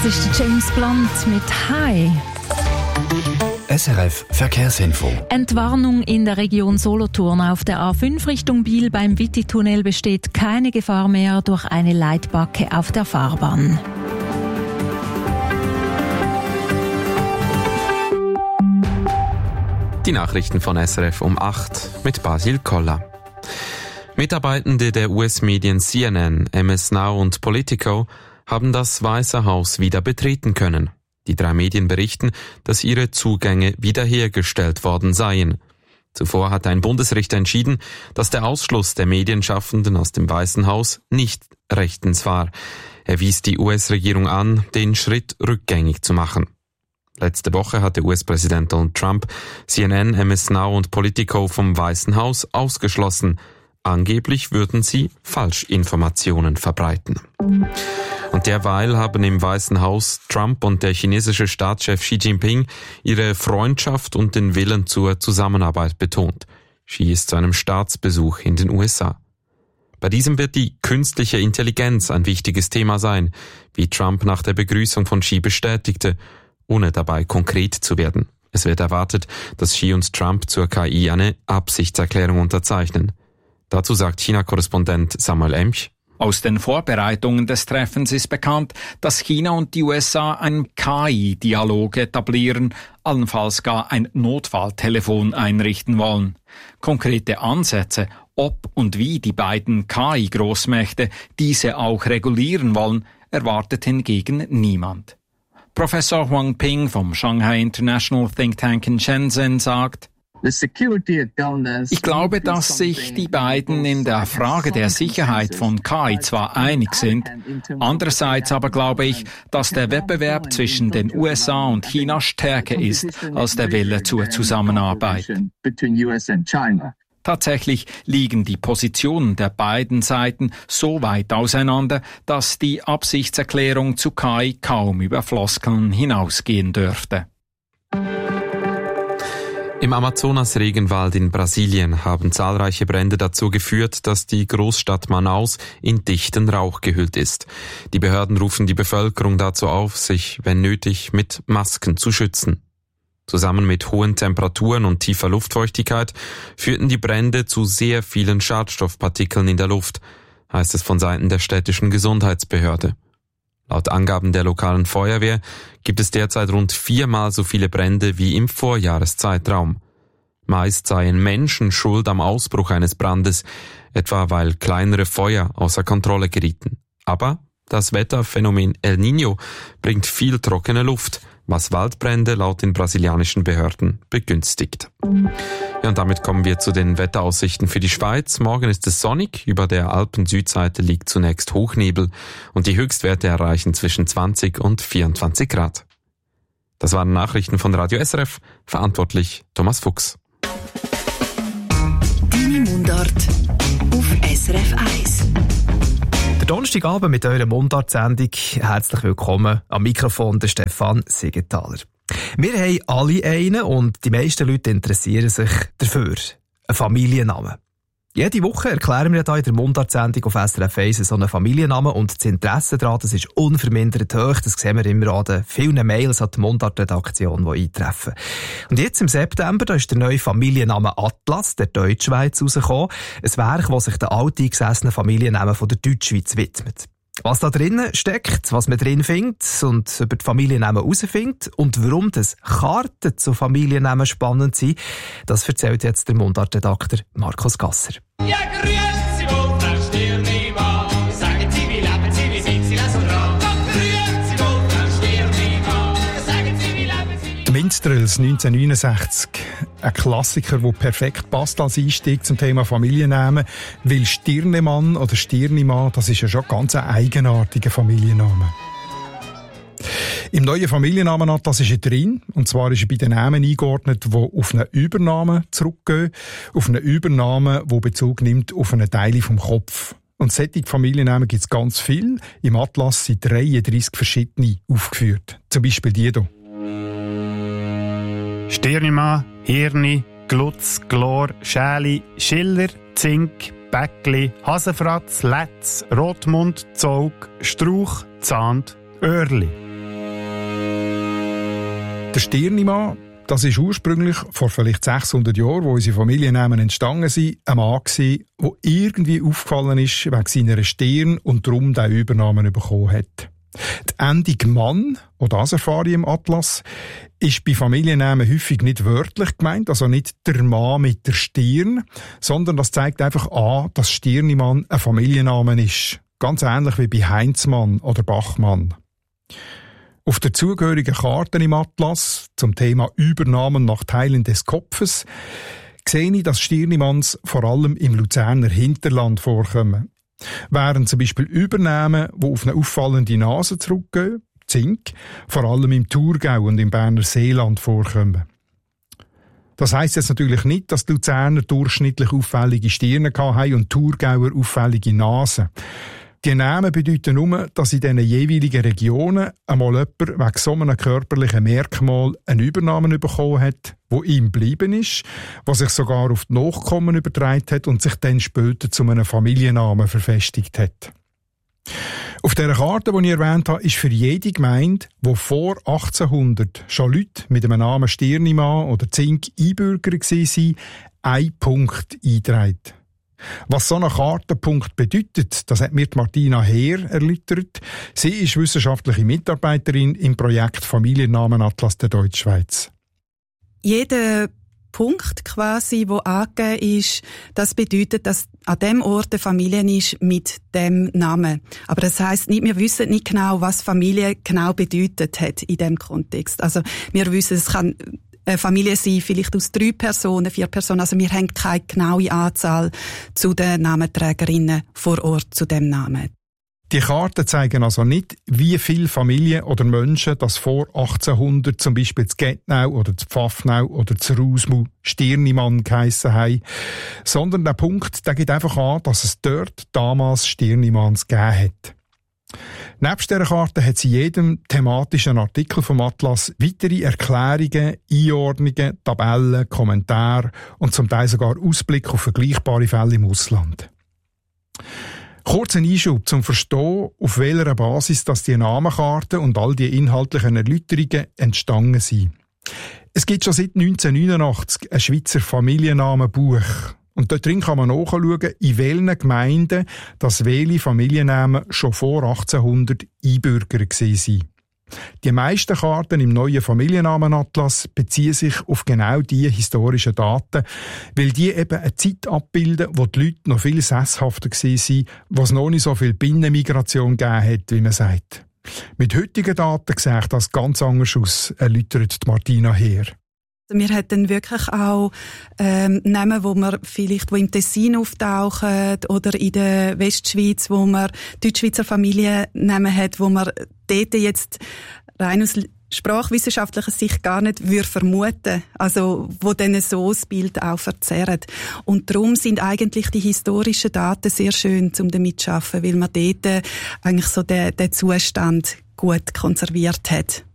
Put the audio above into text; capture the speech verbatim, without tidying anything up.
Das ist der James Blunt mit Hi. S R F Verkehrsinfo. Entwarnung in der Region Solothurn. Auf der A fünf Richtung Biel beim Witti-Tunnel besteht keine Gefahr mehr durch eine Leitbacke auf der Fahrbahn. Die Nachrichten von S R F um acht mit Basil Koller. Mitarbeitende der U S-Medien C N N, M S Now und Politico haben das Weiße Haus wieder betreten können. Die drei Medien berichten, dass ihre Zugänge wiederhergestellt worden seien. Zuvor hat ein Bundesrichter entschieden, dass der Ausschluss der Medienschaffenden aus dem Weißen Haus nicht rechtens war. Er wies die U S-Regierung an, den Schritt rückgängig zu machen. Letzte Woche hatte U S-Präsident Donald Trump C N N, M S Now und Politico vom Weißen Haus ausgeschlossen. Angeblich würden sie Falschinformationen verbreiten. Und derweil haben im Weißen Haus Trump und der chinesische Staatschef Xi Jinping ihre Freundschaft und den Willen zur Zusammenarbeit betont. Xi ist zu einem Staatsbesuch in den U S A. Bei diesem wird die künstliche Intelligenz ein wichtiges Thema sein, wie Trump nach der Begrüßung von Xi bestätigte, ohne dabei konkret zu werden. Es wird erwartet, dass Xi und Trump zur K I eine Absichtserklärung unterzeichnen. Dazu sagt China-Korrespondent Samuel Emch: Aus den Vorbereitungen des Treffens ist bekannt, dass China und die U S A einen K I-Dialog etablieren, allenfalls gar ein Notfalltelefon einrichten wollen. Konkrete Ansätze, ob und wie die beiden K I-Großmächte diese auch regulieren wollen, erwartet hingegen niemand. Professor Huang Ping vom Shanghai International Think Tank in Shenzhen sagt: Ich glaube, dass sich die beiden in der Frage der Sicherheit von K I zwar einig sind, andererseits aber glaube ich, dass der Wettbewerb zwischen den U S A und China stärker ist als der Wille zur Zusammenarbeit. Tatsächlich liegen die Positionen der beiden Seiten so weit auseinander, dass die Absichtserklärung zu K I kaum über Floskeln hinausgehen dürfte. Im Amazonas-Regenwald in Brasilien haben zahlreiche Brände dazu geführt, dass die Großstadt Manaus in dichten Rauch gehüllt ist. Die Behörden rufen die Bevölkerung dazu auf, sich, wenn nötig, mit Masken zu schützen. Zusammen mit hohen Temperaturen und tiefer Luftfeuchtigkeit führten die Brände zu sehr vielen Schadstoffpartikeln in der Luft, heißt es von Seiten der städtischen Gesundheitsbehörde. Laut Angaben der lokalen Feuerwehr gibt es derzeit rund viermal so viele Brände wie im Vorjahreszeitraum. Meist seien Menschen schuld am Ausbruch eines Brandes, etwa weil kleinere Feuer außer Kontrolle gerieten. Aber das Wetterphänomen El Niño bringt viel trockene Luft, was Waldbrände laut den brasilianischen Behörden begünstigt. Ja, und damit kommen wir zu den Wetteraussichten für die Schweiz. Morgen ist es sonnig, über der Alpen-Südseite liegt zunächst Hochnebel und die Höchstwerte erreichen zwischen zwanzig und vierundzwanzig Grad. Das waren Nachrichten von Radio S R F, verantwortlich Thomas Fuchs. Deine Mundart auf S R F eins. Der Donnerstagabend mit eurer Mundart-Sendung. Herzlich willkommen am Mikrofon der Stefan Siegenthaler. Wir haben alle einen und die meisten Leute interessieren sich dafür. Ein Familiennamen. Jede Woche erklären wir hier in der Mundart-Sendung auf S R F eins so einen Familiennamen und das Interesse daran, das ist unvermindert hoch. Das sehen wir immer an den vielen Mails an die Mundart-Redaktion, die eintreffen. Und jetzt im September, da ist der neue Familienname Atlas der Deutschschweiz rausgekommen. Ein Werk, das sich den alteingesessenen Familiennamen von der Deutschschweiz widmet. Was da drinnen steckt, was man drin findet und über die Familiennamen herausfindet und warum das Karten zu Familiennamen spannend sind, das erzählt jetzt der Mundart-Redakteur Markus Gasser. Ja, grüezi wohl, Frau Stirnimann. Sagen Sie, wie leben Sie, wie sind Sie da so dran? Grüezi wohl, Frau Stirnimann. Sagen Sie, wie leben Sie... Die Minstrels neunzehnhundertneunundsechzig. Ein Klassiker, der perfekt passt als Einstieg zum Thema Familiennamen, weil Stirnemann oder Stirnimann, das ist ja schon ganz ein eigenartiger Familienname. Im neuen Familiennamenatlas ist er drin, und zwar ist er bei den Namen eingeordnet, die auf eine Übernahme zurückgehen, auf eine Übernahme, die Bezug nimmt auf einen Teil vom Kopf. Und solche Familiennamen gibt es ganz viel. Im Atlas sind dreiunddreissig verschiedene aufgeführt. Zum Beispiel die hier. Stirnimann, Hirni, Glutz, Glor, Schäli, Schiller, Zink, Bäckli, Hasenfratz, Letz, Rotmund, Zog, Strauch, Zahnd, Öhrli. Der Stirnimann, das ist ursprünglich vor vielleicht sechshundert Jahren, wo unsere Familiennamen entstanden sind, ein Mann gewesen, der irgendwie aufgefallen ist wegen seiner Stirn und darum diesen Übernamen bekommen hat. Die Endung Mann, auch das erfahre ich im Atlas, ist bei Familiennamen häufig nicht wörtlich gemeint, also nicht der Mann mit der Stirn, sondern das zeigt einfach an, dass Stirnimann ein Familienname ist. Ganz ähnlich wie bei Heinzmann oder Bachmann. Auf der zugehörigen Karte im Atlas zum Thema Übernahmen nach Teilen des Kopfes sehe ich, dass Stirnimanns vor allem im Luzerner Hinterland vorkommen. Während zum Beispiel Übernahmen, die auf eine auffallende Nase zurückgehen, Zink, vor allem im Thurgau und im Berner Seeland vorkommen. Das heisst jetzt natürlich nicht, dass die Luzerner durchschnittlich auffällige Stirne hatten und die Thurgauer auffällige Nasen. Die Namen bedeuten nur, dass in diesen jeweiligen Regionen einmal jemand wegen so einem körperlichen Merkmal einen Übernamen bekommen hat, der ihm geblieben ist, was sich sogar auf die Nachkommen übertragen hat und sich dann später zu einem Familiennamen verfestigt hat. Auf dieser Karte, die ich erwähnt habe, ist für jede Gemeinde, die vor achtzehnhundert schon Leute mit dem Namen Stirnimann oder Zink Einbürger waren, ein Punkt eingetragen. Was so ein Kartenpunkt bedeutet, das hat mir Martina Heer erläutert. Sie ist wissenschaftliche Mitarbeiterin im Projekt Familiennamenatlas der Deutschschweiz. Jeder Punkt quasi, wo angegeben ist, das bedeutet, dass an dem Ort eine Familie ist mit dem Namen. Aber das heisst nicht, wir wissen nicht genau, was Familie genau bedeutet hat in dem Kontext. Also wir wissen, es kann eine Familie sein, vielleicht aus drei Personen, vier Personen. Also wir haben keine genaue Anzahl zu den Namenträgerinnen vor Ort zu dem Namen. Die Karten zeigen also nicht, wie viele Familien oder Menschen das vor achtzehnhundert zum Beispiel zu Gettnau oder zu Pfaffnau oder zu Rausmu Stirnimann geheissen haben, sondern der Punkt, der gibt einfach an, dass es dort damals Stirnimanns gegeben hat. Nebst dieser Karte hat sie in jedem thematischen Artikel vom Atlas weitere Erklärungen, Einordnungen, Tabellen, Kommentare und zum Teil sogar Ausblick auf vergleichbare Fälle im Ausland. Kurz ein Einschub zum Verstehen, auf welcher Basis dass die Namenkarten und all die inhaltlichen Erläuterungen entstanden sind. Es gibt schon seit neunzehnhundertneunundachtzig ein Schweizer Familiennamenbuch. Und dort drin kann man nachschauen, in welchen Gemeinden das welche Familiennamen schon vor achtzehnhundert Einbürger waren. Die meisten Karten im neuen Familiennamenatlas beziehen sich auf genau diese historischen Daten, weil die eben eine Zeit abbilden, wo die Leute noch viel sesshafter waren, wo es noch nicht so viel Binnenmigration gegeben hat, wie man sagt. Mit heutigen Daten sehe das ganz anders aus, erläutert Martina Heer. Wir hätten wirklich auch ähm, Namen, wo wir vielleicht wo im Tessin auftauchen oder in der Westschweiz, wo man Deutschschweizer Familiennamen hat, wo man dort jetzt rein aus sprachwissenschaftlicher Sicht gar nicht würde vermuten, also wo dann so das Bild auch verzerren. Und darum sind eigentlich die historischen Daten sehr schön zum damit zu arbeiten, weil man dort eigentlich so den, den Zustand gut konserviert hat.